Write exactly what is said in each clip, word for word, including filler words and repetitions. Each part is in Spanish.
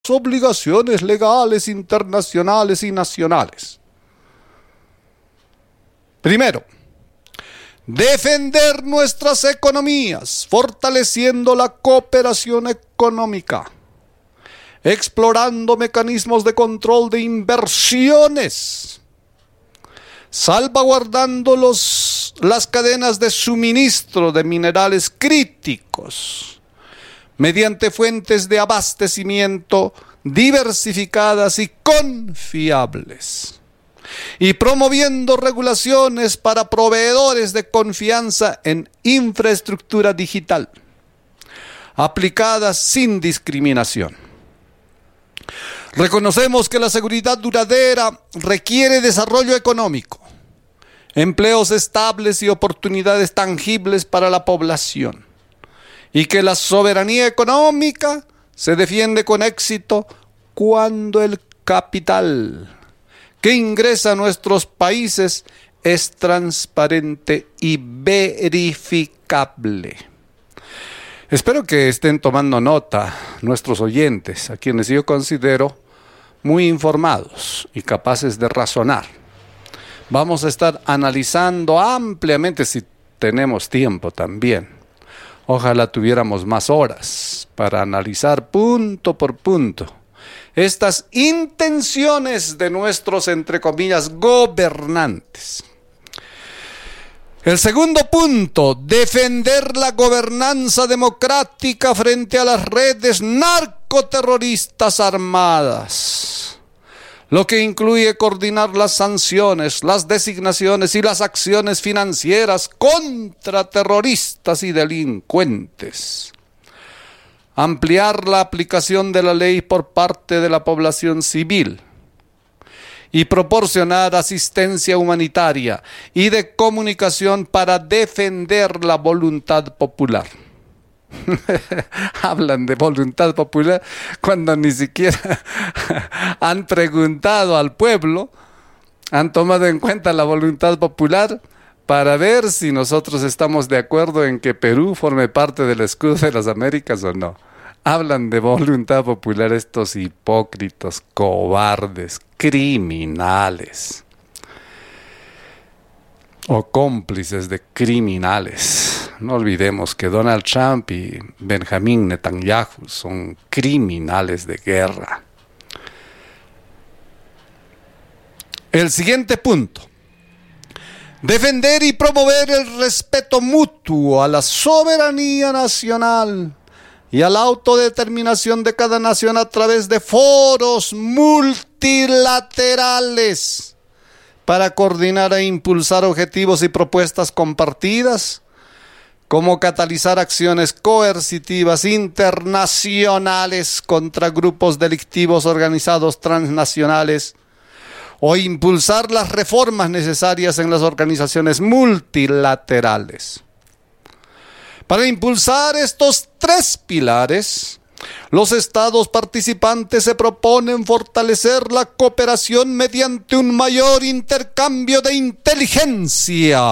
obligaciones legales internacionales y nacionales. Primero, defender nuestras economías, fortaleciendo la cooperación económica, explorando mecanismos de control de inversiones, salvaguardando los, las cadenas de suministro de minerales críticos, mediante fuentes de abastecimiento diversificadas y confiables, y promoviendo regulaciones para proveedores de confianza en infraestructura digital, aplicadas sin discriminación. Reconocemos que la seguridad duradera requiere desarrollo económico, empleos estables y oportunidades tangibles para la población, y que la soberanía económica se defiende con éxito cuando el capital que ingresa a nuestros países es transparente y verificable. Espero que estén tomando nota nuestros oyentes, a quienes yo considero muy informados y capaces de razonar. Vamos a estar analizando ampliamente, si tenemos tiempo también. Ojalá tuviéramos más horas para analizar punto por punto estas intenciones de nuestros, entre comillas, gobernantes. El segundo punto, defender la gobernanza democrática frente a las redes narcoterroristas armadas, lo que incluye coordinar las sanciones, las designaciones y las acciones financieras contra terroristas y delincuentes. Ampliar la aplicación de la ley por parte de la población civil y proporcionar asistencia humanitaria y de comunicación para defender la voluntad popular. Hablan de voluntad popular cuando ni siquiera han preguntado al pueblo, han tomado en cuenta la voluntad popular para ver si nosotros estamos de acuerdo en que Perú forme parte del escudo de las Américas o no. Hablan de voluntad popular estos hipócritas, cobardes, criminales o cómplices de criminales. No olvidemos que Donald Trump y Benjamín Netanyahu son criminales de guerra. El siguiente punto. Defender y promover el respeto mutuo a la soberanía nacional y a la autodeterminación de cada nación a través de foros multilaterales para coordinar e impulsar objetivos y propuestas compartidas, como catalizar acciones coercitivas internacionales contra grupos delictivos organizados transnacionales, o impulsar las reformas necesarias en las organizaciones multilaterales. Para impulsar estos tres pilares, los estados participantes se proponen fortalecer la cooperación mediante un mayor intercambio de inteligencia.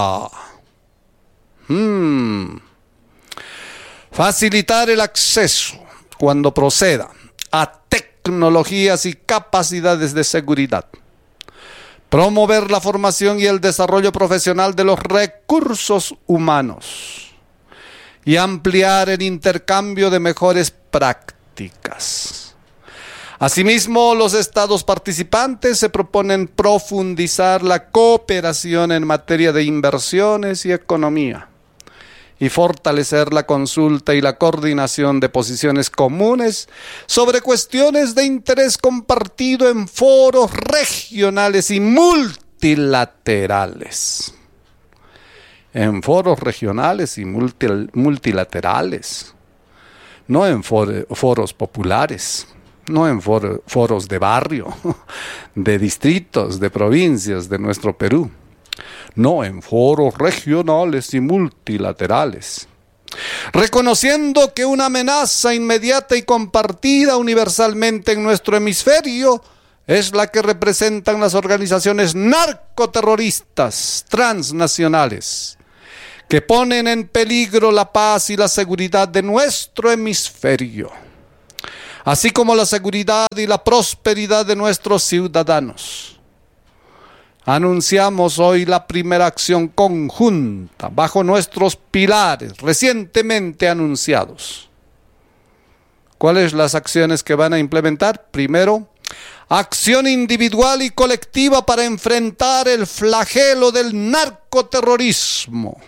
Hmm. Facilitar el acceso, cuando proceda, a tecnologías y capacidades de seguridad. Promover la formación y el desarrollo profesional de los recursos humanos y ampliar el intercambio de mejores prácticas. Asimismo, los estados participantes se proponen profundizar la cooperación en materia de inversiones y economía y fortalecer la consulta y la coordinación de posiciones comunes sobre cuestiones de interés compartido en foros regionales y multilaterales. En foros regionales y multi- multilaterales, no en for- foros populares, no en for- foros de barrio, de distritos, de provincias de nuestro Perú. No en foros regionales y multilaterales, reconociendo que una amenaza inmediata y compartida universalmente en nuestro hemisferio es la que representan las organizaciones narcoterroristas transnacionales, que ponen en peligro la paz y la seguridad de nuestro hemisferio. así como la seguridad y la prosperidad de nuestros ciudadanos. Anunciamos hoy la primera acción conjunta bajo nuestros pilares recientemente anunciados. ¿Cuáles las acciones que van a implementar? Primero, acción individual y colectiva para enfrentar el flagelo del narcoterrorismo.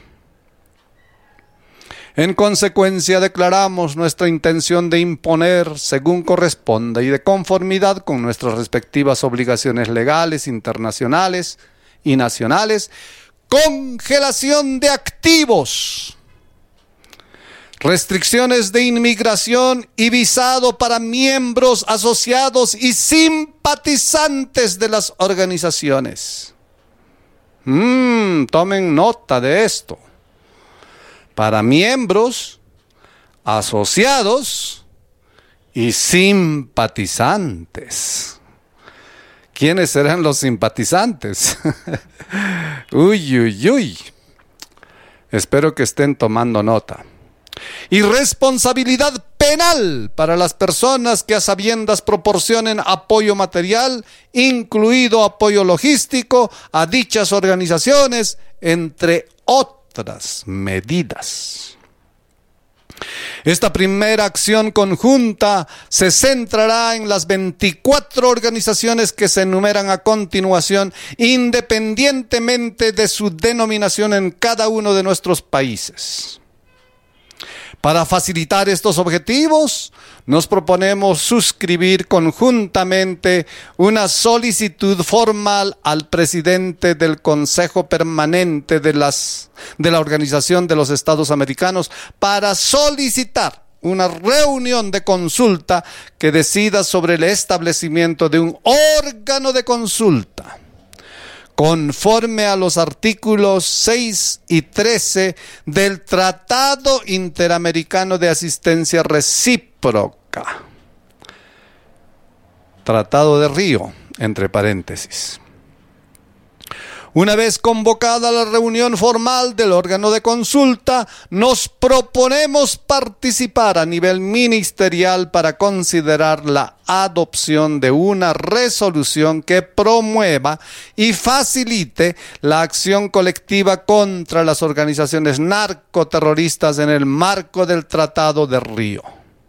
En consecuencia, declaramos nuestra intención de imponer, según corresponda y de conformidad con nuestras respectivas obligaciones legales, internacionales y nacionales, congelación de activos, restricciones de inmigración y visado para miembros, asociados y simpatizantes de las organizaciones. Mm, tomen nota de esto. Para miembros, asociados y simpatizantes. ¿Quiénes serán los simpatizantes? Uy, uy, uy. Espero que estén tomando nota. Y responsabilidad penal para las personas que a sabiendas proporcionen apoyo material, incluido apoyo logístico, a dichas organizaciones, entre otras otras medidas. Esta primera acción conjunta se centrará en las veinticuatro organizaciones que se enumeran a continuación, independientemente de su denominación en cada uno de nuestros países. Para facilitar estos objetivos, nos proponemos suscribir conjuntamente una solicitud formal al presidente del Consejo Permanente de, las, de la Organización de los Estados Americanos para solicitar una reunión de consulta que decida sobre el establecimiento de un órgano de consulta conforme a los artículos seis y trece del Tratado Interamericano de Asistencia Recíproca. Tratado de Río, entre paréntesis. Una vez convocada la reunión formal del órgano de consulta, nos proponemos participar a nivel ministerial para considerar la adopción de una resolución que promueva y facilite la acción colectiva contra las organizaciones narcoterroristas en el marco del Tratado de Río.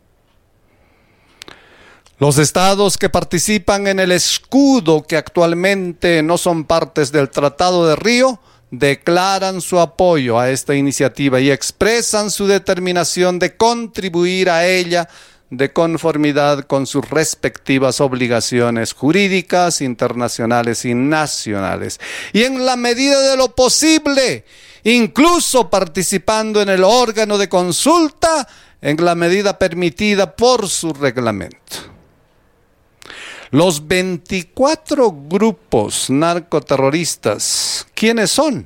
Los estados que participan en el escudo, que actualmente no son partes del Tratado de Río, declaran su apoyo a esta iniciativa y expresan su determinación de contribuir a ella de conformidad con sus respectivas obligaciones jurídicas, internacionales y nacionales. Y en la medida de lo posible, incluso participando en el órgano de consulta, en la medida permitida por su reglamento. Los veinticuatro grupos narcoterroristas, ¿quiénes son?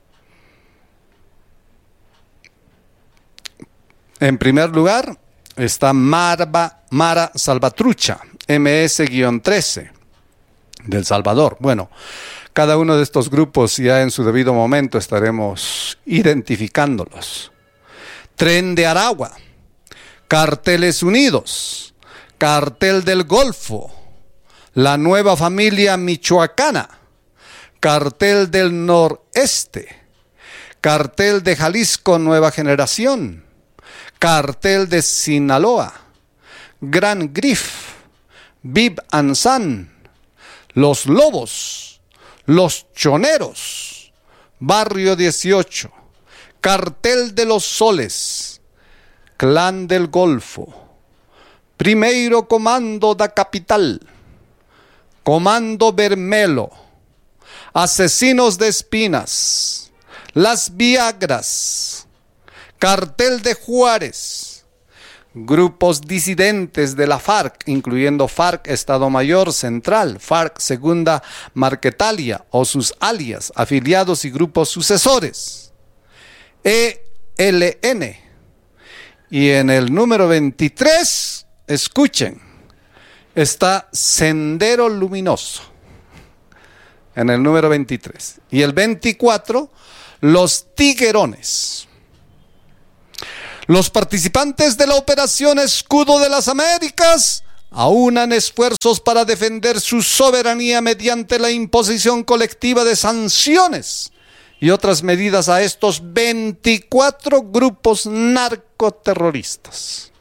En primer lugar, está Marba, Mara Salvatrucha, eme ese trece, del Salvador. Bueno, cada uno de estos grupos ya en su debido momento estaremos identificándolos. Tren de Aragua, Carteles Unidos, Cartel del Golfo, la Nueva Familia Michoacana, Cartel del Noreste, Cartel de Jalisco Nueva Generación, Cartel de Sinaloa, Gran Grif, Bib Ansan, Los Lobos, Los Choneros, Barrio dieciocho, Cartel de los Soles, Clan del Golfo, Primeiro Comando da Capital, Comando Vermelo, Asesinos de Espinas, Las Viagras, Cartel de Juárez, grupos disidentes de la FARC, incluyendo FARC Estado Mayor Central, FARC Segunda Marquetalia o sus alias, afiliados y grupos sucesores, E L N. Y en el número veintitrés, escuchen, está Sendero Luminoso, en el número veintitrés. Y el veinticuatro, los Tiguerones. Los participantes de la Operación Escudo de las Américas aunan esfuerzos para defender su soberanía mediante la imposición colectiva de sanciones y otras medidas a estos veinticuatro grupos narcoterroristas.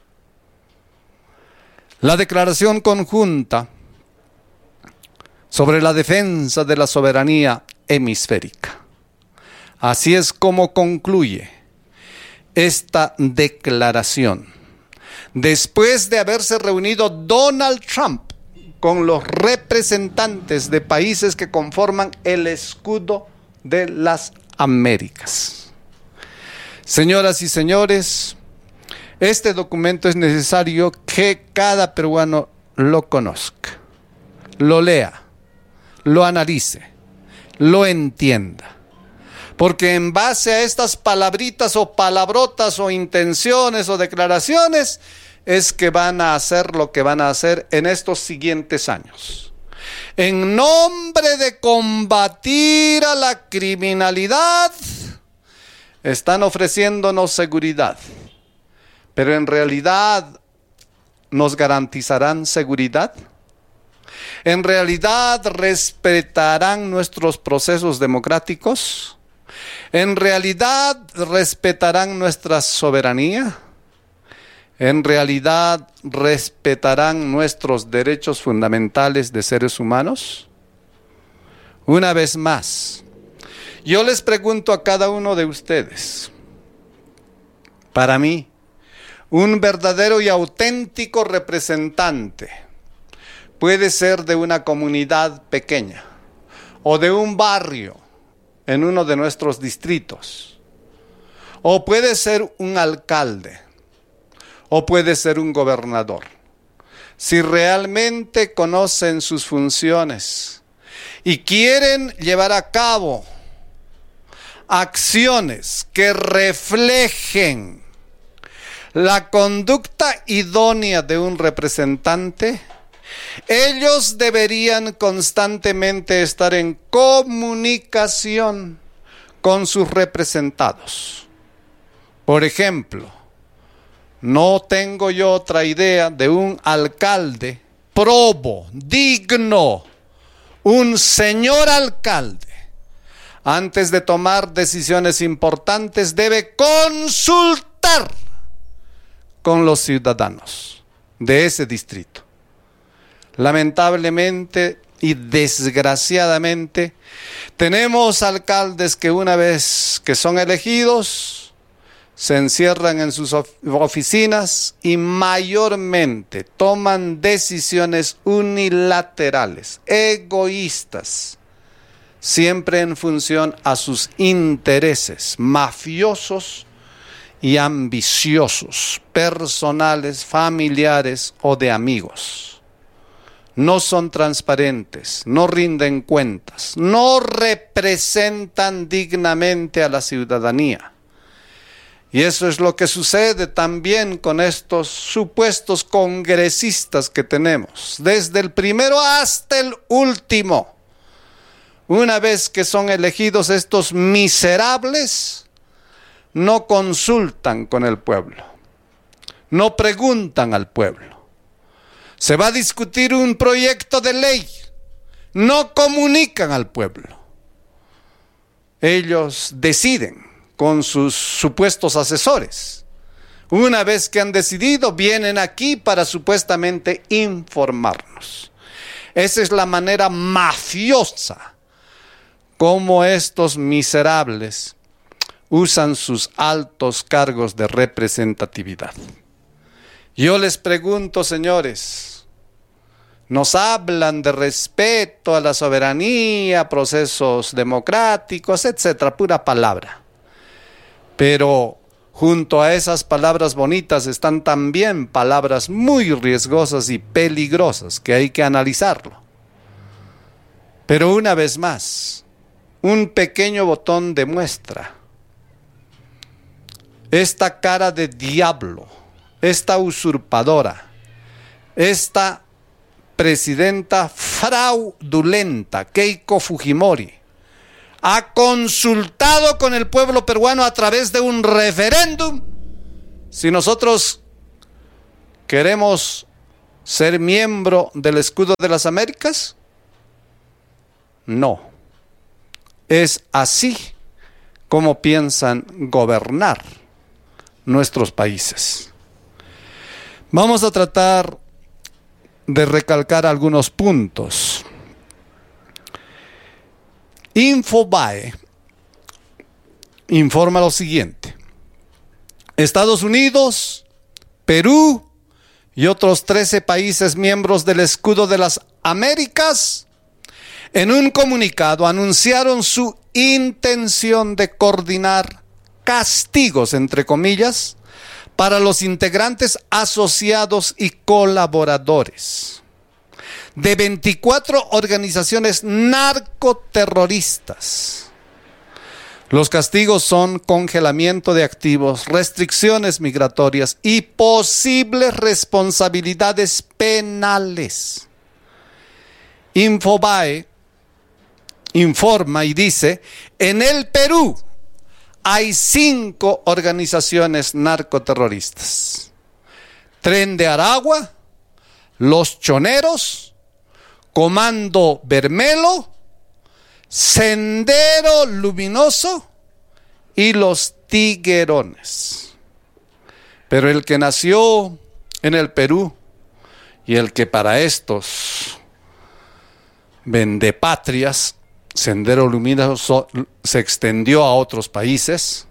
La declaración conjunta sobre la defensa de la soberanía hemisférica. Así es como concluye esta declaración. Después de haberse reunido Donald Trump con los representantes de países que conforman el escudo de las Américas. Señoras y señores, este documento es necesario que cada peruano lo conozca, lo lea, lo analice, lo entienda. Porque en base a estas palabritas o palabrotas o intenciones o declaraciones es que van a hacer lo que van a hacer en estos siguientes años. En nombre de combatir a la criminalidad, están ofreciéndonos seguridad. Pero en realidad, ¿nos garantizarán seguridad? ¿En realidad respetarán nuestros procesos democráticos? ¿En realidad respetarán nuestra soberanía? ¿En realidad respetarán nuestros derechos fundamentales de seres humanos? Una vez más, yo les pregunto a cada uno de ustedes, para mí, un verdadero y auténtico representante puede ser de una comunidad pequeña o de un barrio en uno de nuestros distritos, o puede ser un alcalde, o puede ser un gobernador. Si realmente conocen sus funciones y quieren llevar a cabo acciones que reflejen la conducta idónea de un representante, ellos deberían constantemente estar en comunicación con sus representados. Por ejemplo, no tengo yo otra idea de un alcalde probo, digno, un señor alcalde. Antes de tomar decisiones importantes, debe consultar con los ciudadanos de ese distrito. Lamentablemente y desgraciadamente, tenemos alcaldes que una vez que son elegidos, se encierran en sus oficinas y mayormente toman decisiones unilaterales, egoístas, siempre en función a sus intereses mafiosos y ambiciosos, personales, familiares o de amigos. No son transparentes, no rinden cuentas, no representan dignamente a la ciudadanía. Y eso es lo que sucede también con estos supuestos congresistas que tenemos, desde el primero hasta el último. Una vez que son elegidos, estos miserables no consultan con el pueblo, no preguntan al pueblo. Se va a discutir un proyecto de ley, no comunican al pueblo. Ellos deciden con sus supuestos asesores. Una vez que han decidido, vienen aquí para supuestamente informarnos. Esa es la manera mafiosa como estos miserables usan sus altos cargos de representatividad. Yo les pregunto, señores, nos hablan de respeto a la soberanía, procesos democráticos, etcétera, pura palabra. Pero junto a esas palabras bonitas están también palabras muy riesgosas y peligrosas que hay que analizarlo. Pero una vez más, un pequeño botón demuestra esta cara de diablo, esta usurpadora, esta presidenta fraudulenta, Keiko Fujimori, ha consultado con el pueblo peruano a través de un referéndum si nosotros queremos ser miembro del Escudo de las Américas? No. Es así como piensan gobernar nuestros países. Vamos a tratar de recalcar algunos puntos. Infobae informa lo siguiente: Estados Unidos, Perú y otros trece países miembros del Escudo de las Américas, en un comunicado anunciaron su intención de coordinar castigos, entre comillas, para los integrantes asociados y colaboradores de veinticuatro organizaciones narcoterroristas. Los castigos son congelamiento de activos, restricciones migratorias y posibles responsabilidades penales. Infobae informa y dice: en el Perú hay cinco organizaciones narcoterroristas: Tren de Aragua, Los Choneros, Comando Bermelo, Sendero Luminoso y Los Tiguerones. Pero el que nació en el Perú y el que para estos vendepatrias, Sendero Luminoso, se extendió a otros países,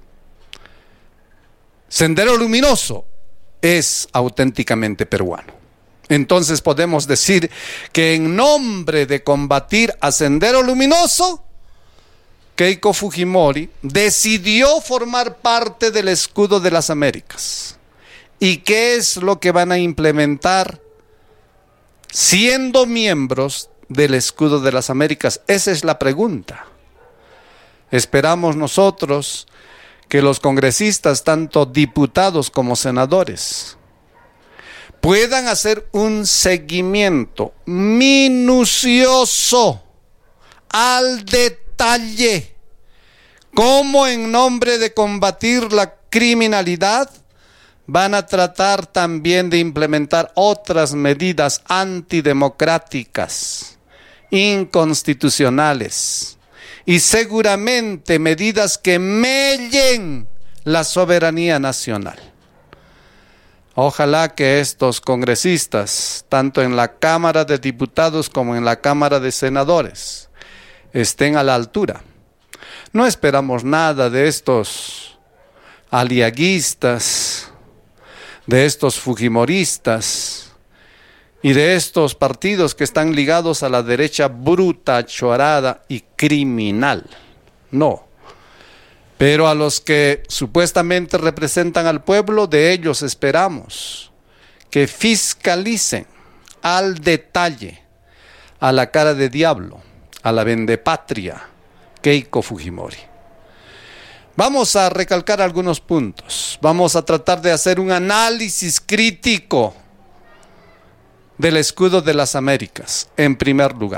Sendero Luminoso es auténticamente peruano. Entonces podemos decir que en nombre de combatir a Sendero Luminoso, Keiko Fujimori decidió formar parte del Escudo de las Américas. ¿Y qué es lo que van a implementar siendo miembros del Escudo de las Américas? Esa es la pregunta. Esperamos nosotros que los congresistas, tanto diputados como senadores, puedan hacer un seguimiento minucioso, al detalle, cómo en nombre de combatir la criminalidad van a tratar también de implementar otras medidas antidemocráticas, inconstitucionales y seguramente medidas que mellen la soberanía nacional. Ojalá que estos congresistas, tanto en la Cámara de Diputados como en la Cámara de Senadores, estén a la altura. No esperamos nada de estos aliaguistas, de estos fujimoristas y de estos partidos que están ligados a la derecha bruta, chorada y criminal. No. Pero a los que supuestamente representan al pueblo, de ellos esperamos que fiscalicen al detalle a la cara de diablo, a la vendepatria Keiko Fujimori. Vamos a recalcar algunos puntos. Vamos a tratar de hacer un análisis crítico del Escudo de las Américas, en primer lugar.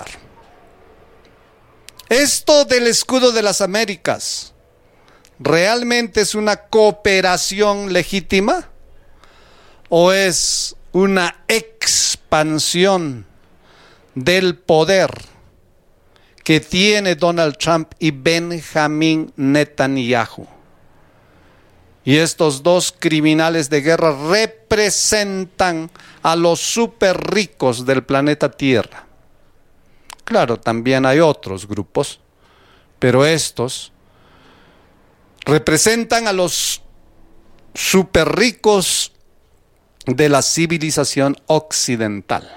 Esto del Escudo de las Américas, ¿realmente es una cooperación legítima o es una expansión del poder que tiene Donald Trump y Benjamín Netanyahu? Y estos dos criminales de guerra representan a los súper ricos del planeta Tierra. Claro, también hay otros grupos, pero estos representan a los súper ricos de la civilización occidental.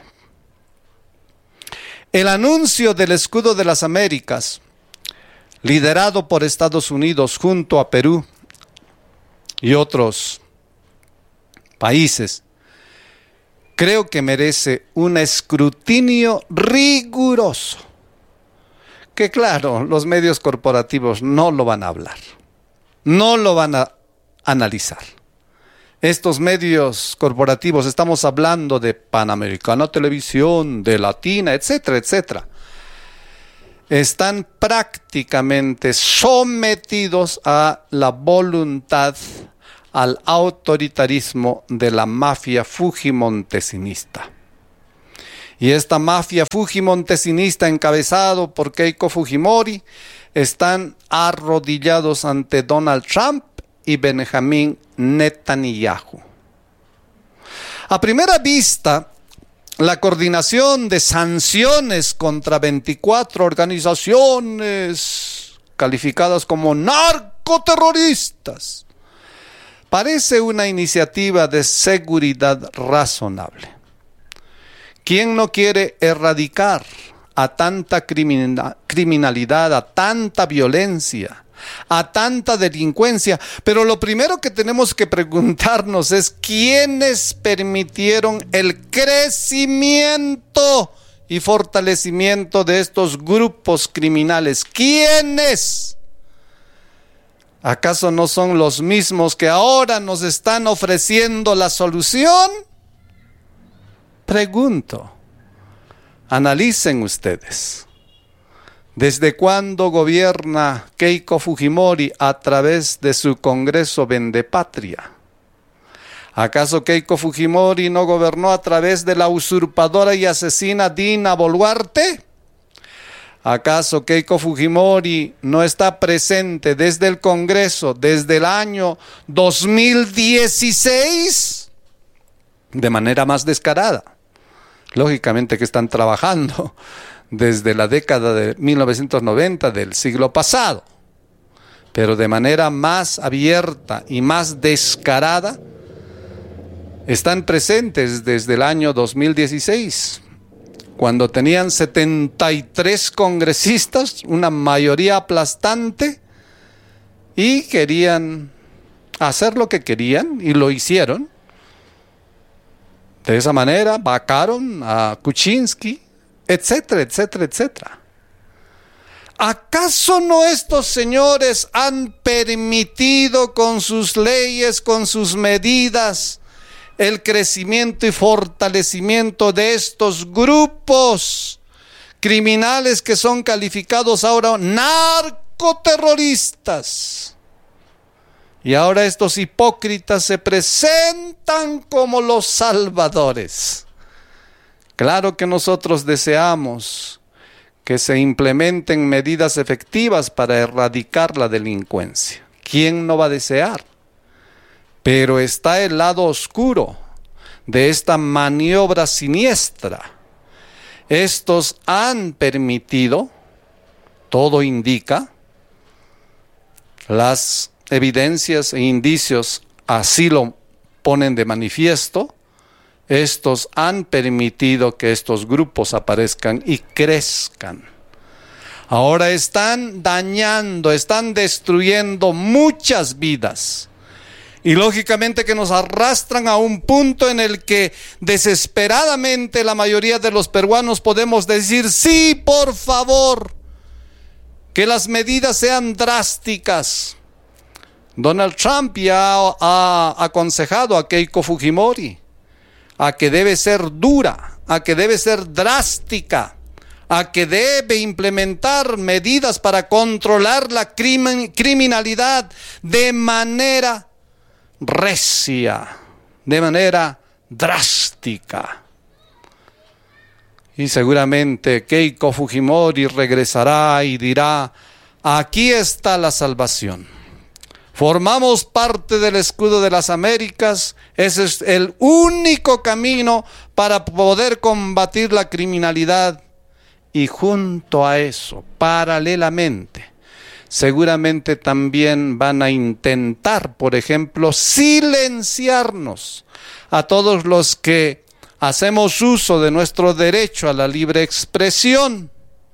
El anuncio del Escudo de las Américas, liderado por Estados Unidos junto a Perú y otros países, creo que merece un escrutinio riguroso, que claro, los medios corporativos no lo van a hablar. No lo van a analizar. Estos medios corporativos, estamos hablando de Panamericana Televisión, de Latina, etcétera, etcétera, están prácticamente sometidos a la voluntad, al autoritarismo de la mafia fujimontesinista. Y esta mafia fujimontesinista encabezado por Keiko Fujimori están arrodillados ante Donald Trump y Benjamín Netanyahu. A primera vista, la coordinación de sanciones contra veinticuatro organizaciones calificadas como narcoterroristas parece una iniciativa de seguridad razonable. ¿Quién no quiere erradicar a tanta criminal, criminalidad, a tanta violencia, a tanta delincuencia? Pero lo primero que tenemos que preguntarnos es ¿quiénes permitieron el crecimiento y fortalecimiento de estos grupos criminales? ¿Quiénes? ¿Acaso no son los mismos que ahora nos están ofreciendo la solución? Pregunto, analicen ustedes. ¿Desde cuándo gobierna Keiko Fujimori a través de su Congreso Vendepatria? ¿Acaso Keiko Fujimori no gobernó a través de la usurpadora y asesina Dina Boluarte? ¿Acaso Keiko Fujimori no está presente desde el Congreso desde el año dos mil dieciséis? De manera más descarada. Lógicamente que están trabajando desde la década de mil novecientos noventa del siglo pasado, pero de manera más abierta y más descarada están presentes desde el año dos mil dieciséis, cuando tenían setenta y tres congresistas, una mayoría aplastante, y querían hacer lo que querían y lo hicieron. De esa manera vacaron a Kuczynski, etcétera, etcétera, etcétera. ¿Acaso no estos señores han permitido con sus leyes, con sus medidas, el crecimiento y fortalecimiento de estos grupos criminales que son calificados ahora narcoterroristas? Y ahora estos hipócritas se presentan como los salvadores. Claro que nosotros deseamos que se implementen medidas efectivas para erradicar la delincuencia. ¿Quién no va a desear? Pero está el lado oscuro de esta maniobra siniestra. Estos han permitido, todo indica, las evidencias e indicios así lo ponen de manifiesto, estos han permitido que estos grupos aparezcan y crezcan. Ahora están dañando, están destruyendo muchas vidas. Y lógicamente que nos arrastran a un punto en el que desesperadamente la mayoría de los peruanos podemos decir, sí, por favor, que las medidas sean drásticas. Donald Trump ya ha aconsejado a Keiko Fujimori a que debe ser dura, a que debe ser drástica, a que debe implementar medidas para controlar la crimen, criminalidad de manera recia, de manera drástica. Y seguramente Keiko Fujimori regresará y dirá, aquí está la salvación. Formamos parte del escudo de las Américas, ese es el único camino para poder combatir la criminalidad. Y junto a eso, paralelamente, seguramente también van a intentar, por ejemplo, silenciarnos a todos los que hacemos uso de nuestro derecho a la libre expresión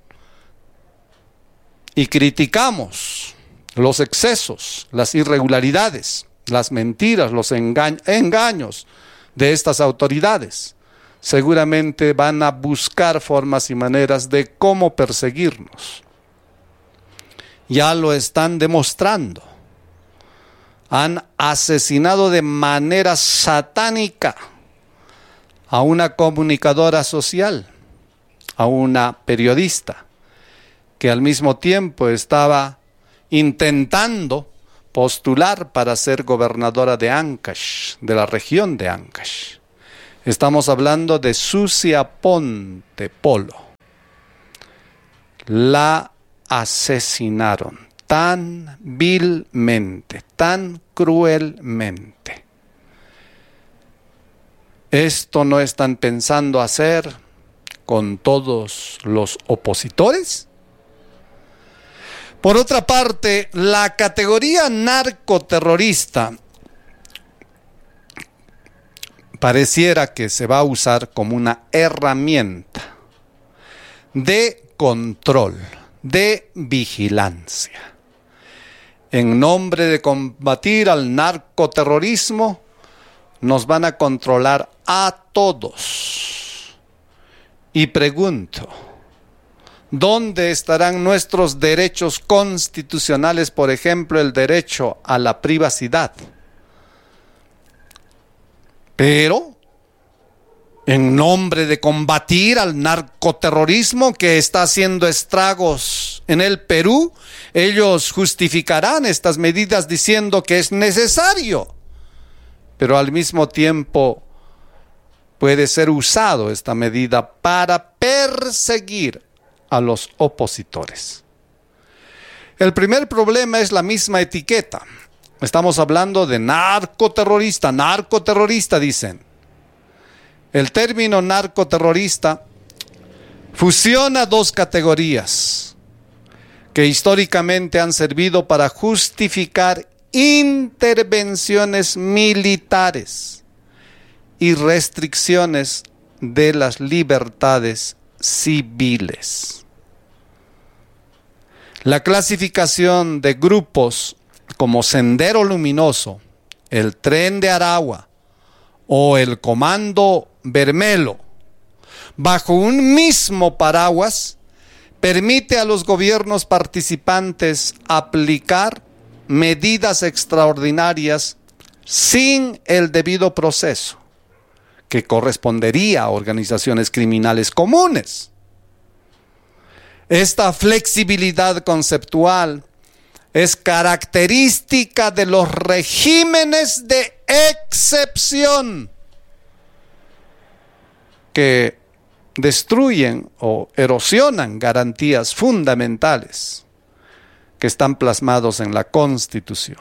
y criticamos los excesos, las irregularidades, las mentiras, los enga- engaños de estas autoridades. Seguramente van a buscar formas y maneras de cómo perseguirnos. Ya lo están demostrando. Han asesinado de manera satánica a una comunicadora social, a una periodista, que al mismo tiempo estaba intentando postular para ser gobernadora de Ancash, de la región de Ancash. Estamos hablando de Sucia Ponte Polo. La asesinaron tan vilmente, tan cruelmente. ¿Esto no están pensando hacer con todos los opositores? Por otra parte, la categoría narcoterrorista pareciera que se va a usar como una herramienta de control, de vigilancia. En nombre de combatir al narcoterrorismo, nos van a controlar a todos. Y pregunto, ¿dónde estarán nuestros derechos constitucionales, por ejemplo, el derecho a la privacidad? Pero, en nombre de combatir al narcoterrorismo que está haciendo estragos en el Perú, ellos justificarán estas medidas diciendo que es necesario, pero al mismo tiempo puede ser usado esta medida para perseguir a los opositores. El primer problema es la misma etiqueta. Estamos hablando de narcoterrorista, narcoterrorista dicen. El término narcoterrorista fusiona dos categorías que históricamente han servido para justificar intervenciones militares y restricciones de las libertades civiles. La clasificación de grupos como Sendero Luminoso, el Tren de Aragua o el Comando Bermelo, bajo un mismo paraguas, permite a los gobiernos participantes aplicar medidas extraordinarias sin el debido proceso que correspondería a organizaciones criminales comunes. Esta flexibilidad conceptual es característica de los regímenes de excepción que destruyen o erosionan garantías fundamentales que están plasmados en la Constitución.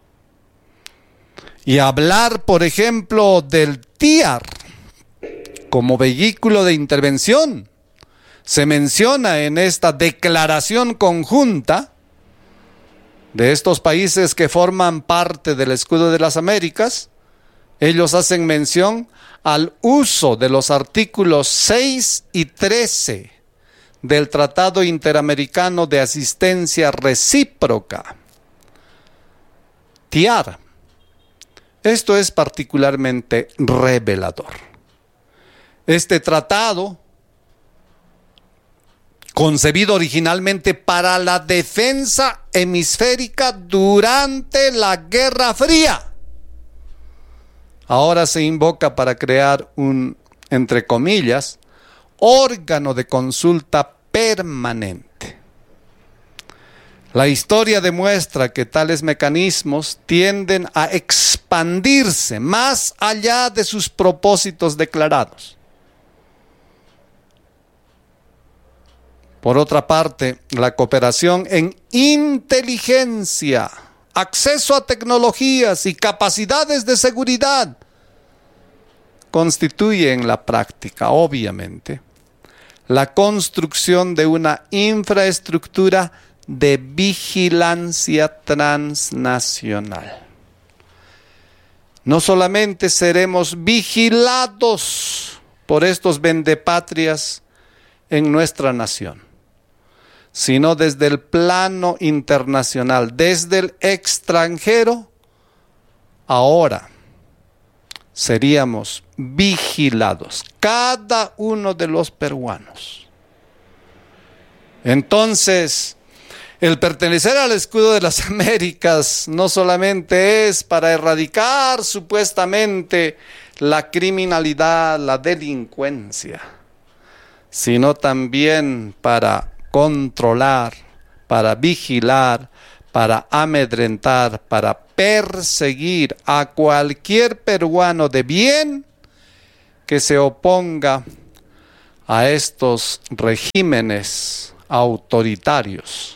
Y hablar, por ejemplo, del T I A R como vehículo de intervención, se menciona en esta declaración conjunta de estos países que forman parte del Escudo de las Américas. Ellos hacen mención al uso de los artículos seis y trece del Tratado Interamericano de Asistencia Recíproca, T I A R. Esto es particularmente revelador. Este tratado, concebido originalmente para la defensa hemisférica durante la Guerra Fría, ahora se invoca para crear un, entre comillas, órgano de consulta permanente. La historia demuestra que tales mecanismos tienden a expandirse más allá de sus propósitos declarados. Por otra parte, la cooperación en inteligencia, acceso a tecnologías y capacidades de seguridad constituye en la práctica, obviamente, la construcción de una infraestructura de vigilancia transnacional. No solamente seremos vigilados por estos vendepatrias en nuestra nación, sino desde el plano internacional, desde el extranjero, ahora seríamos vigilados, cada uno de los peruanos. Entonces, el pertenecer al Escudo de las Américas no solamente es para erradicar supuestamente la criminalidad, la delincuencia, sino también para controlar, para vigilar, para amedrentar, para perseguir a cualquier peruano de bien que se oponga a estos regímenes autoritarios.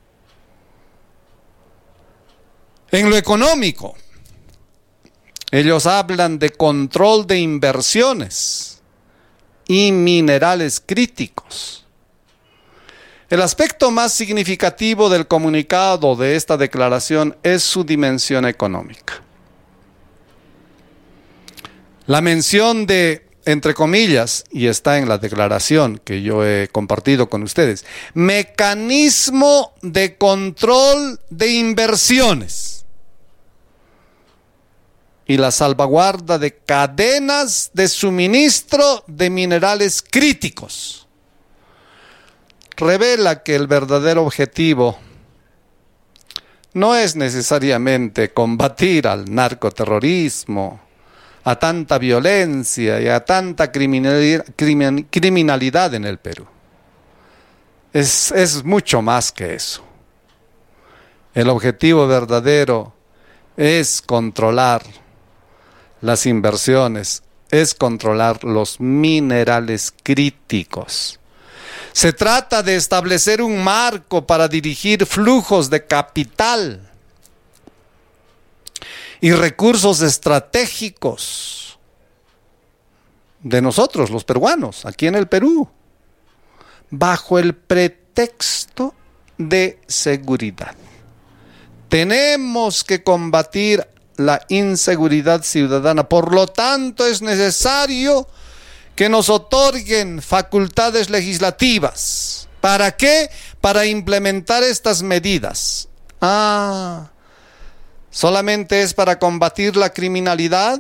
En lo económico, ellos hablan de control de inversiones y minerales críticos. El aspecto más significativo del comunicado de esta declaración es su dimensión económica. La mención de, entre comillas, y está en la declaración que yo he compartido con ustedes, mecanismo de control de inversiones y la salvaguarda de cadenas de suministro de minerales críticos, revela que el verdadero objetivo no es necesariamente combatir al narcoterrorismo, a tanta violencia y a tanta criminalidad, criminalidad en el Perú. Es, es mucho más que eso. El objetivo verdadero es controlar las inversiones, es controlar los minerales críticos. Se trata de establecer un marco para dirigir flujos de capital y recursos estratégicos de nosotros, los peruanos, aquí en el Perú, bajo el pretexto de seguridad. Tenemos que combatir la inseguridad ciudadana, por lo tanto es necesario que nos otorguen facultades legislativas. ¿Para qué? Para implementar estas medidas. Ah, ¿solamente es para combatir la criminalidad?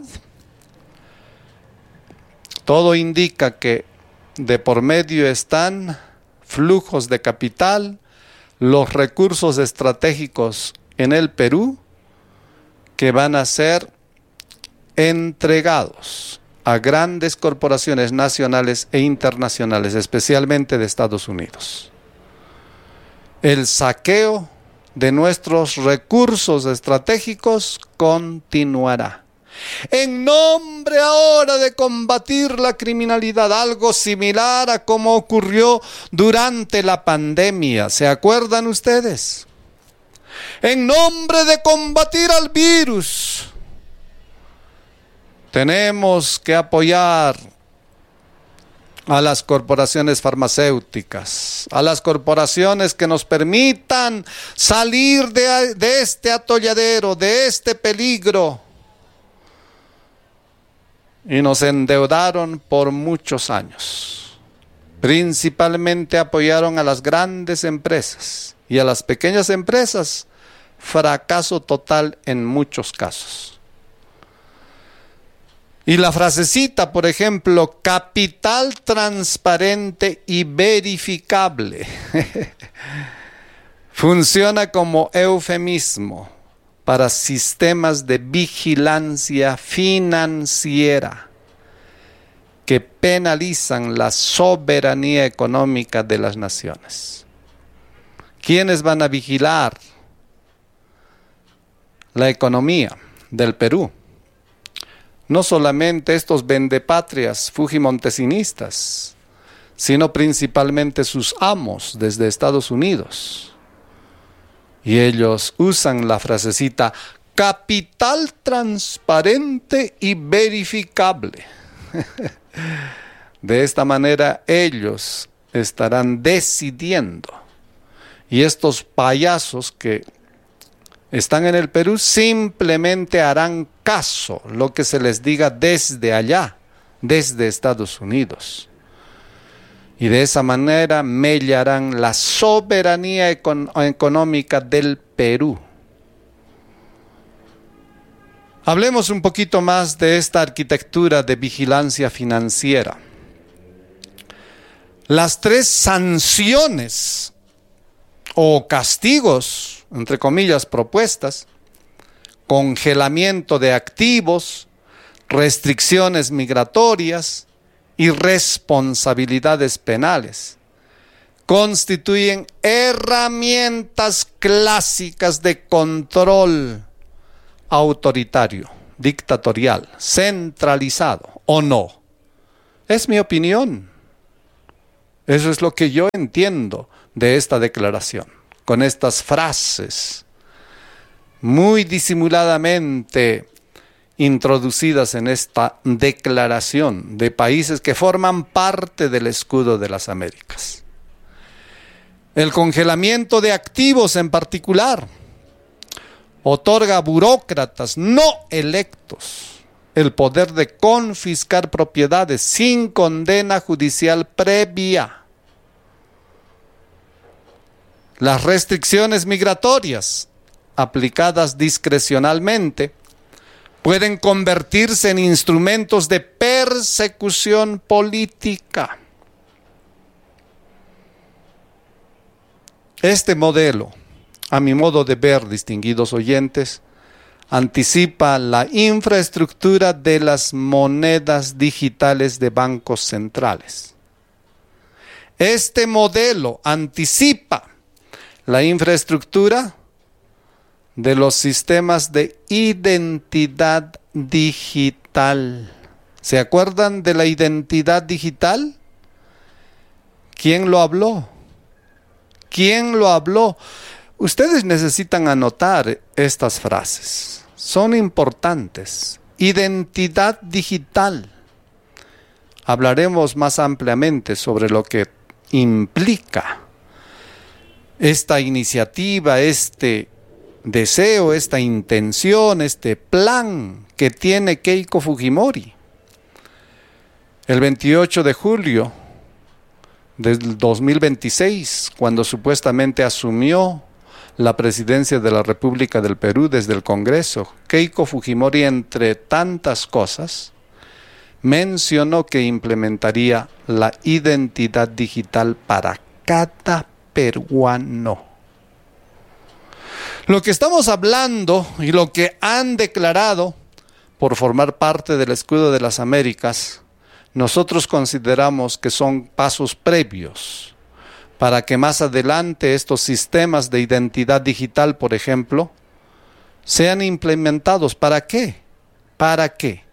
Todo indica que de por medio están flujos de capital, los recursos estratégicos en el Perú, que van a ser entregados a grandes corporaciones nacionales e internacionales, especialmente de Estados Unidos. El saqueo de nuestros recursos estratégicos continuará. En nombre ahora de combatir la criminalidad, algo similar a como ocurrió durante la pandemia. ¿Se acuerdan ustedes? En nombre de combatir al virus, tenemos que apoyar a las corporaciones farmacéuticas, a las corporaciones que nos permitan salir de, de este atolladero, de este peligro. Y nos endeudaron por muchos años. Principalmente apoyaron a las grandes empresas y a las pequeñas empresas, fracaso total en muchos casos. Y la frasecita, por ejemplo, capital transparente y verificable, funciona como eufemismo para sistemas de vigilancia financiera que penalizan la soberanía económica de las naciones. ¿Quiénes van a vigilar la economía del Perú? No solamente estos vendepatrias fujimontesinistas, sino principalmente sus amos desde Estados Unidos. Y ellos usan la frasecita capital transparente y verificable. De esta manera ellos estarán decidiendo. Y estos payasos que están en el Perú simplemente harán caso lo que se les diga desde allá, desde Estados Unidos. Y de esa manera mellarán la soberanía econ- económica del Perú. Hablemos un poquito más de esta arquitectura de vigilancia financiera. Las tres sanciones o castigos, entre comillas, propuestas, congelamiento de activos, restricciones migratorias y responsabilidades penales, constituyen herramientas clásicas de control autoritario, dictatorial, centralizado, ¿o no? Es mi opinión. Eso es lo que yo entiendo de esta declaración, con estas frases muy disimuladamente introducidas en esta declaración de países que forman parte del escudo de las Américas. El congelamiento de activos en particular otorga a burócratas no electos el poder de confiscar propiedades sin condena judicial previa. Las restricciones migratorias, aplicadas discrecionalmente, pueden convertirse en instrumentos de persecución política. Este modelo, a mi modo de ver, distinguidos oyentes, anticipa la infraestructura de las monedas digitales de bancos centrales. Este modelo anticipa la infraestructura de los sistemas de identidad digital. ¿Se acuerdan de la identidad digital? ¿Quién lo habló? ¿Quién lo habló? Ustedes necesitan anotar estas frases. Son importantes. Identidad digital. Hablaremos más ampliamente sobre lo que implica esta iniciativa, este deseo, esta intención, este plan que tiene Keiko Fujimori. El veintiocho de julio del dos mil veintiséis, cuando supuestamente asumió la presidencia de la República del Perú desde el Congreso, Keiko Fujimori, entre tantas cosas, mencionó que implementaría la identidad digital para cada peruano. Lo que estamos hablando y lo que han declarado por formar parte del escudo de las Américas, nosotros consideramos que son pasos previos para que más adelante estos sistemas de identidad digital, por ejemplo, sean implementados. ¿Para qué? ¿Para qué?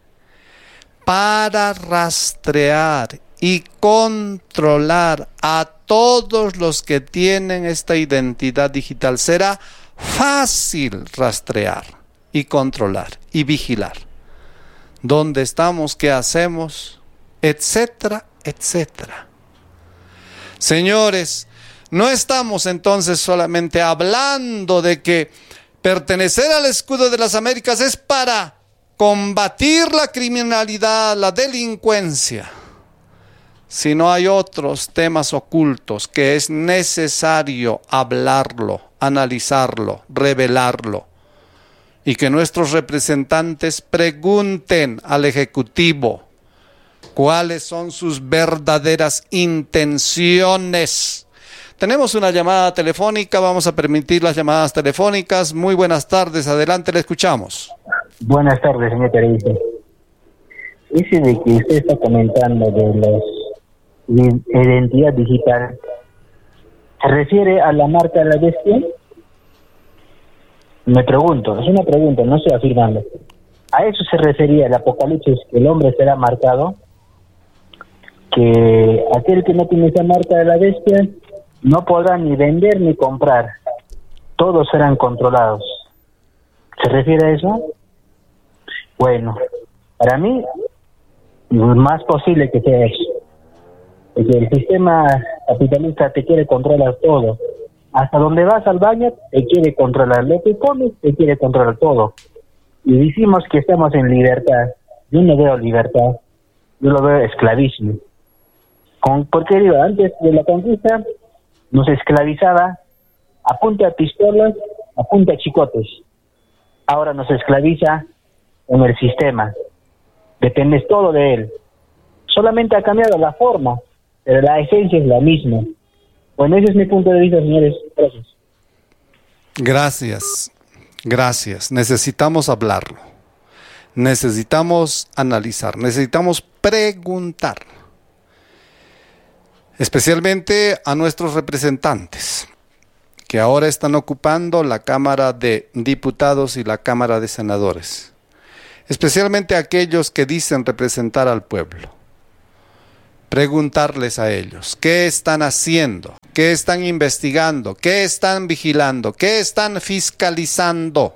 Para rastrear y controlar a todos los que tienen esta identidad digital. Será fácil rastrear y controlar y vigilar dónde estamos, qué hacemos, etcétera, etcétera. Señores, no estamos entonces solamente hablando de que pertenecer al escudo de las Américas es para combatir la criminalidad, la delincuencia, sino hay otros temas ocultos que es necesario hablarlo, analizarlo, revelarlo, y que nuestros representantes pregunten al Ejecutivo cuáles son sus verdaderas intenciones. Tenemos una llamada telefónica, vamos a permitir las llamadas telefónicas. Muy buenas tardes, adelante, le escuchamos. Buenas tardes, señor periodista. Ese de que usted está comentando de la identidad digital, ¿se refiere a la marca de la bestia? Me pregunto, es una pregunta, no estoy afirmando. ¿A eso se refería el Apocalipsis, que el hombre será marcado? Que aquel que no tiene esa marca de la bestia no podrá ni vender ni comprar. Todos serán controlados. ¿Se refiere a eso? Bueno, para mí, lo más posible que sea eso. Porque el sistema capitalista te quiere controlar todo. Hasta donde vas al baño, te quiere controlar. Lo que comes, te quiere controlar todo. Y decimos que estamos en libertad. Yo no veo libertad, yo lo veo esclavismo. Con, porque digo, antes de la conquista nos esclavizaba a punta de pistolas, a punta de chicotes. Ahora nos esclaviza en el sistema. Dependes todo de él. Solamente ha cambiado la forma, pero la esencia es la misma. Bueno, ese es mi punto de vista, señores. Gracias. Gracias. Gracias. Necesitamos hablarlo. Necesitamos analizar. Necesitamos preguntar. Especialmente a nuestros representantes, que ahora están ocupando la Cámara de Diputados y la Cámara de Senadores. Especialmente aquellos que dicen representar al pueblo. preguntarles a ellos, ¿qué están haciendo? ¿Qué están investigando? ¿Qué están vigilando? ¿Qué están fiscalizando?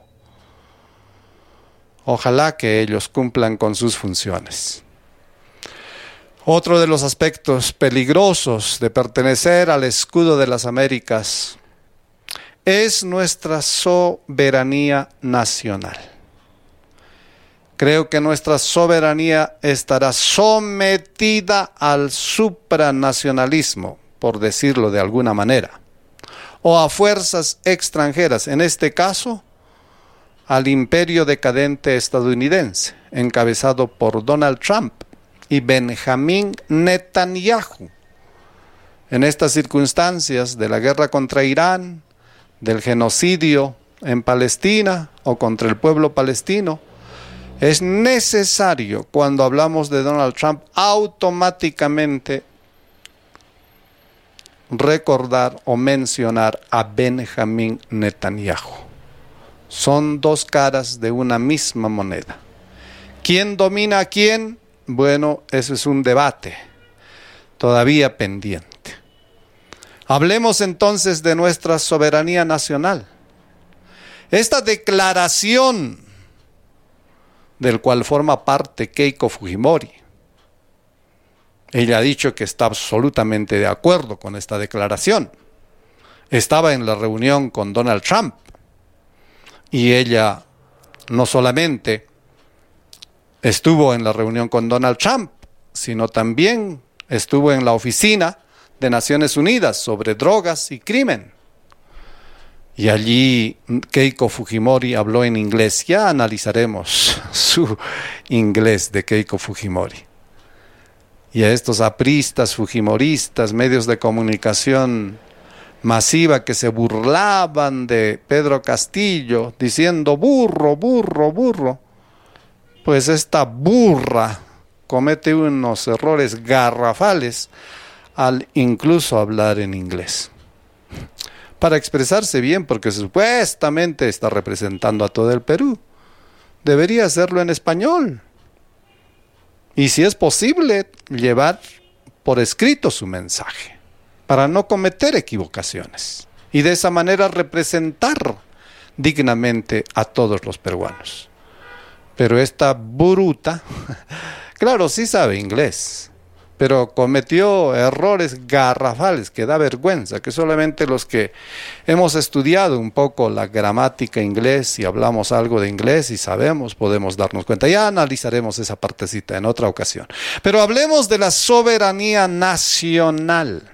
Ojalá que ellos cumplan con sus funciones. Otro de los aspectos peligrosos de pertenecer al escudo de las Américas es nuestra soberanía nacional. Creo que nuestra soberanía estará sometida al supranacionalismo, por decirlo de alguna manera, o a fuerzas extranjeras, en este caso, al imperio decadente estadounidense, encabezado por Donald Trump y Benjamín Netanyahu. En estas circunstancias de la guerra contra Irán, del genocidio en Palestina o contra el pueblo palestino, es necesario, cuando hablamos de Donald Trump, automáticamente recordar o mencionar a Benjamín Netanyahu. Son dos caras de una misma moneda. ¿Quién domina a quién? Bueno, ese es un debate todavía pendiente. Hablemos entonces de nuestra soberanía nacional. Esta declaración, del cual forma parte Keiko Fujimori, ella ha dicho que está absolutamente de acuerdo con esta declaración. Estaba en la reunión con Donald Trump y ella no solamente estuvo en la reunión con Donald Trump, sino también estuvo en la oficina de Naciones Unidas sobre drogas y crimen. Y allí Keiko Fujimori habló en inglés. Ya analizaremos su inglés de Keiko Fujimori. Y a estos apristas, fujimoristas, medios de comunicación masiva que se burlaban de Pedro Castillo, diciendo burro, burro, burro, pues esta burra comete unos errores garrafales al incluso hablar en inglés. Para expresarse bien, porque supuestamente está representando a todo el Perú, debería hacerlo en español. Y si es posible, llevar por escrito su mensaje, para no cometer equivocaciones. Y de esa manera representar dignamente a todos los peruanos. Pero esta bruta, claro, sí sabe inglés, pero cometió errores garrafales que da vergüenza, que solamente los que hemos estudiado un poco la gramática inglés y hablamos algo de inglés y sabemos, podemos darnos cuenta. Ya analizaremos esa partecita en otra ocasión. Pero hablemos de la soberanía nacional.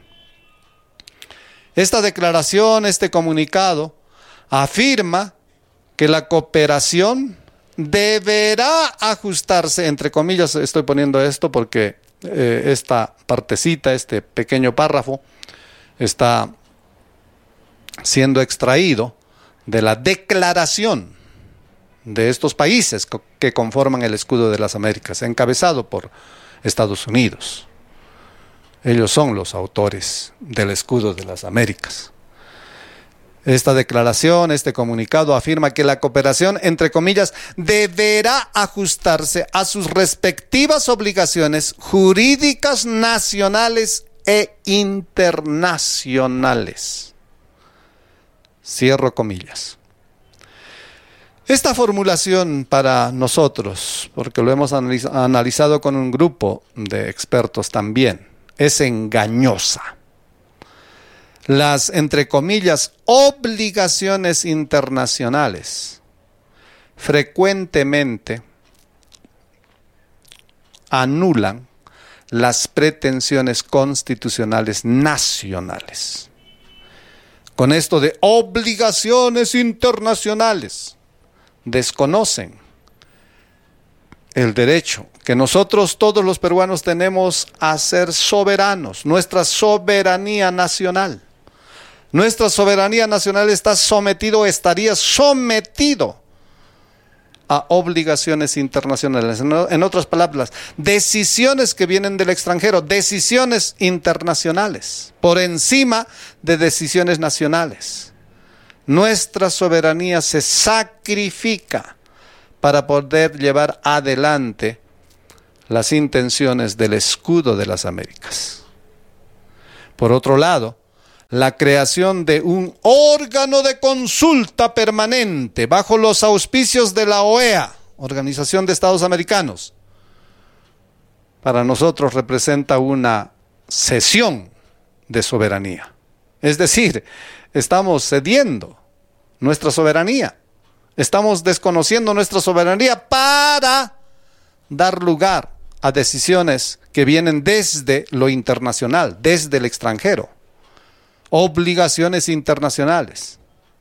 Esta declaración, este comunicado, afirma que la cooperación deberá ajustarse, entre comillas estoy poniendo esto porque eh, esta partecita, este pequeño párrafo, está siendo extraído de la declaración de estos países que conforman el escudo de las Américas, encabezado por Estados Unidos. Ellos son los autores del escudo de las Américas. Esta declaración, este comunicado afirma que la cooperación, entre comillas, deberá ajustarse a sus respectivas obligaciones jurídicas nacionales e internacionales. Cierro comillas. Esta formulación para nosotros, porque lo hemos analizado con un grupo de expertos también, es engañosa. Las, entre comillas, obligaciones internacionales frecuentemente anulan las pretensiones constitucionales nacionales. Con esto de obligaciones internacionales, desconocen el derecho que nosotros todos los peruanos tenemos a ser soberanos, nuestra soberanía nacional. Nuestra soberanía nacional está sometido, estaría sometido a obligaciones internacionales. En otras palabras, decisiones que vienen del extranjero, decisiones internacionales, por encima de decisiones nacionales. Nuestra soberanía se sacrifica para poder llevar adelante las intenciones del escudo de las Américas. Por otro lado, la creación de un órgano de consulta permanente bajo los auspicios de la O E A, Organización de Estados Americanos, para nosotros representa una cesión de soberanía. Es decir, estamos cediendo nuestra soberanía, estamos desconociendo nuestra soberanía para dar lugar a decisiones que vienen desde lo internacional, desde el extranjero. Obligaciones internacionales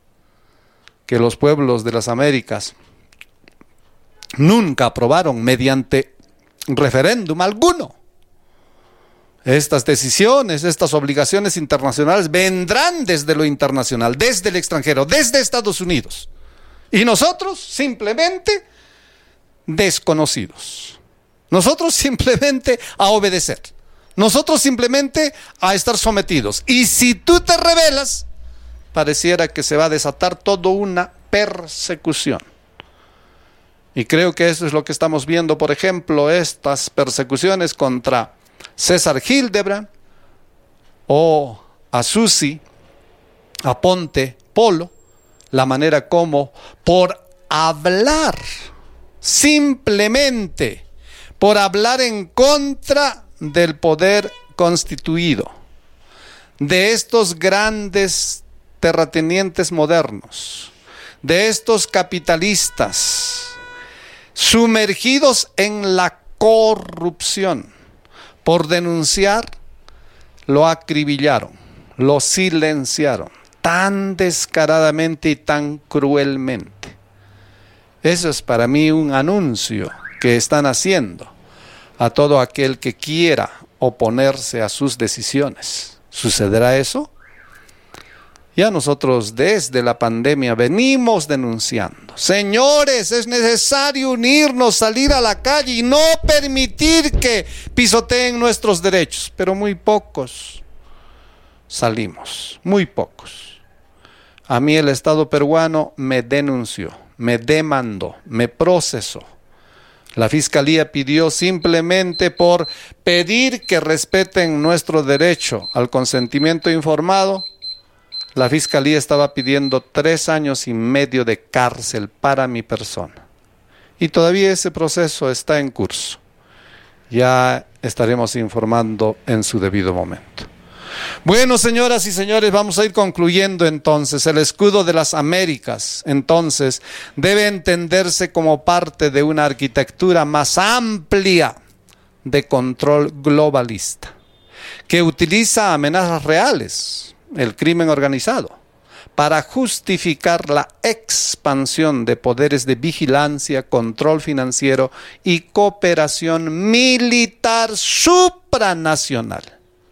que los pueblos de las Américas nunca aprobaron mediante referéndum alguno. Estas decisiones, estas obligaciones internacionales vendrán desde lo internacional, desde el extranjero, desde Estados Unidos. Y nosotros simplemente desconocidos. Nosotros simplemente a obedecer. Nosotros simplemente a estar sometidos. Y si tú te rebelas, pareciera que se va a desatar toda una persecución. Y creo que eso es lo que estamos viendo, por ejemplo, estas persecuciones contra César Hildebrand o a Susi, a Ponte Polo, la manera como por hablar, simplemente por hablar en contra del poder constituido, de estos grandes terratenientes modernos, de estos capitalistas sumergidos en la corrupción, por denunciar, lo acribillaron, lo silenciaron, tan descaradamente y tan cruelmente. Eso es para mí un anuncio que están haciendo a todo aquel que quiera oponerse a sus decisiones. ¿Sucederá eso? Ya nosotros desde la pandemia venimos denunciando. Señores, es necesario unirnos, salir a la calle y no permitir que pisoteen nuestros derechos. Pero muy pocos salimos, muy pocos. A mí el Estado peruano me denunció, me demandó, me procesó. La Fiscalía pidió simplemente por pedir que respeten nuestro derecho al consentimiento informado. La Fiscalía estaba pidiendo tres años y medio de cárcel para mi persona. Y todavía ese proceso está en curso. Ya estaremos informando en su debido momento. Bueno, señoras y señores, vamos a ir concluyendo entonces. El escudo de las Américas, entonces, debe entenderse como parte de una arquitectura más amplia de control globalista, que utiliza amenazas reales, el crimen organizado, para justificar la expansión de poderes de vigilancia, control financiero y cooperación militar supranacional.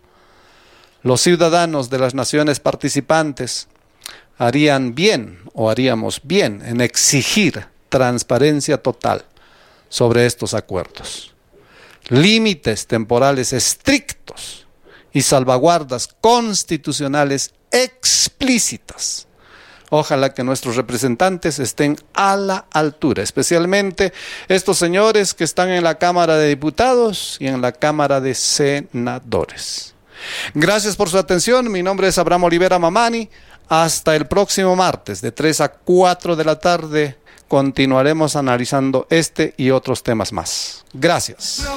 Los ciudadanos de las naciones participantes harían bien o haríamos bien en exigir transparencia total sobre estos acuerdos, límites temporales estrictos y salvaguardas constitucionales explícitas. Ojalá que nuestros representantes estén a la altura, especialmente estos señores que están en la Cámara de Diputados y en la Cámara de Senadores. Gracias por su atención. Mi nombre es Abraham Olivera Mamani. Hasta el próximo martes de tres a cuatro de la tarde continuaremos analizando este y otros temas más. Gracias.